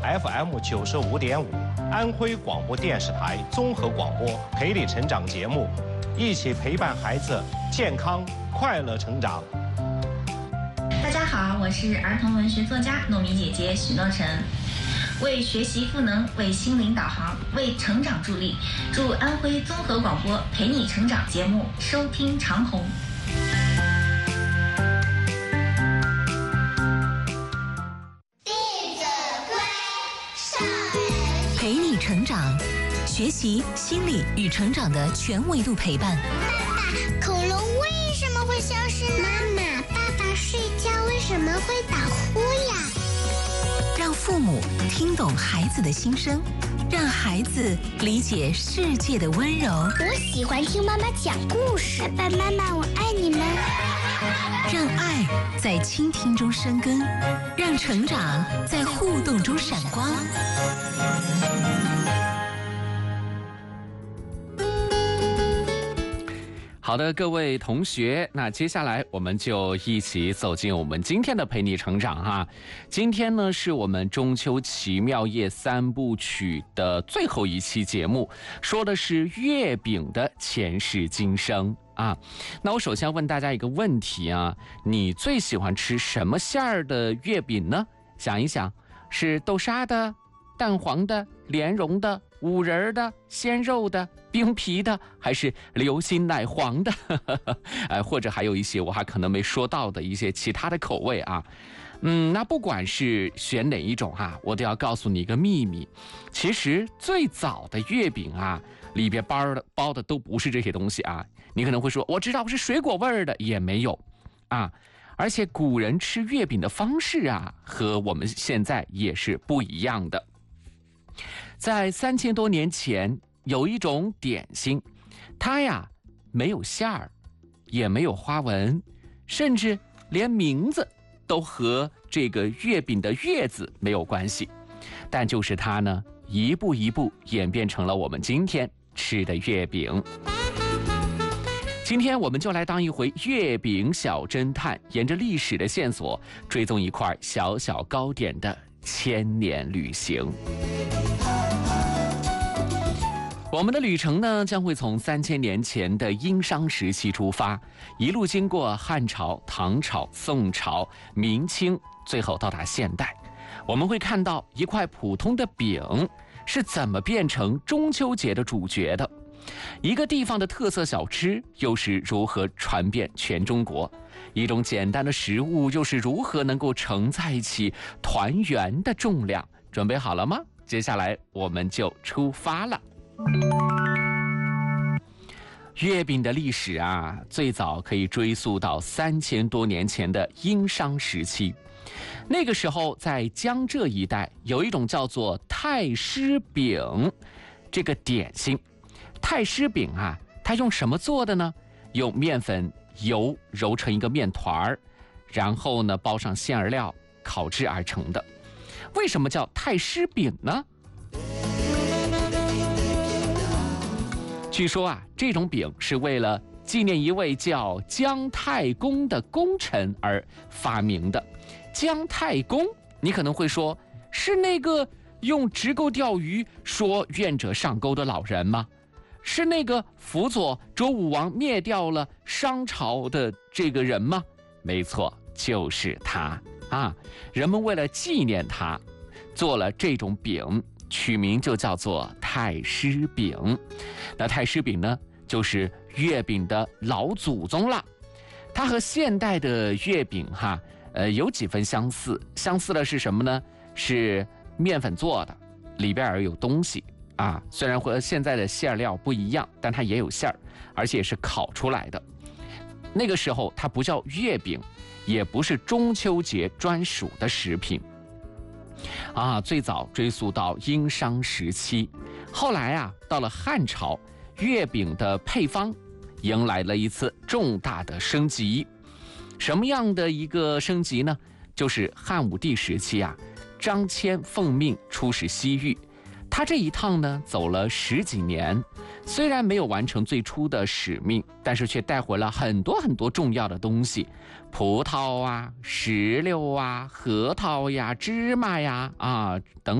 FM 95.5，安徽广播电视台综合广播陪你成长节目，一起陪伴孩子健康快乐成长。 大家好，我是儿童文学作家糯米姐姐许诺晨，为学习赋能，为心灵导航，为成长助力。祝安徽综合广播陪你成长节目收听长虹。 陪你成长，学习心理与成长的全维度陪伴。 爸爸，恐龙为什么会消失呢？妈妈，爸爸睡觉为什么会打呼呀？ 让父母听懂孩子的心声，让孩子理解世界的温柔。 我喜欢听妈妈讲故事。爸爸妈妈，我爱你们。 让爱在倾听中生根，让成长在互动中闪光。 好的，各位同学，那接下来我们就一起走进我们今天的陪你成长哈。今天呢是我们中秋奇妙夜三部曲的最后一期节目，说的是月饼的前世今生啊。那我首先要问大家一个问题啊，你最喜欢吃什么馅儿的月饼呢？想一想，是豆沙的、蛋黄的、莲蓉的、五仁的、鲜肉的、冰皮的，还是流心奶黄的？或者还有一些我还可能没说到的一些其他的口味啊。那不管是选哪一种啊，我都要告诉你一个秘密。其实最早的月饼啊，里边包的都不是这些东西啊。你可能会说，我知道是水果味儿的，也没有啊。而且古人吃月饼的方式啊，和我们现在也是不一样的。在3000多年前，有一种点心，它呀没有馅儿，也没有花纹，甚至连名字都和这个月饼的月字没有关系。但就是它呢，一步一步演变成了我们今天吃的月饼。今天我们就来当一回月饼小侦探，沿着历史的线索，追踪一块小小糕点的千年旅行。我们的旅程呢，将会从3000年前的殷商时期出发，一路经过汉朝、唐朝、宋朝、明清，最后到达现代。我们会看到一块普通的饼是怎么变成中秋节的主角的，一个地方的特色小吃又是如何传遍全中国，一种简单的食物又是如何能够承载起团圆的重量。准备好了吗？接下来我们就出发了。月饼的历史啊，最早可以追溯到3000多年前的殷商时期。那个时候，在江浙一带有一种叫做太师饼这个点心。太师饼啊，它用什么做的呢？用面粉、油揉成一个面团，然后呢包上馅料，烤制而成的。为什么叫太师饼呢？据说啊，这种饼是为了纪念一位叫姜太公的功臣而发明的。姜太公，你可能会说，是那个用直钩钓鱼说愿者上钩的老人吗？是那个辅佐周武王灭掉了商朝的这个人吗？没错，就是他啊！人们为了纪念他，做了这种饼，取名就叫做太师饼。那太师饼呢，就是月饼的老祖宗了。它和现代的月饼有几分相似。相似的是什么呢？是面粉做的，里边有东西啊。虽然和现在的馅料不一样，但它也有馅儿，而且也是烤出来的。那个时候它不叫月饼，也不是中秋节专属的食品啊。最早追溯到殷商时期，后来啊，到了汉朝，月饼的配方迎来了一次重大的升级。什么样的一个升级呢？就是汉武帝时期啊，张骞奉命出使西域，他这一趟呢走了10几年，虽然没有完成最初的使命，但是却带回了很多很多重要的东西，葡萄啊、石榴啊、核桃呀、芝麻呀等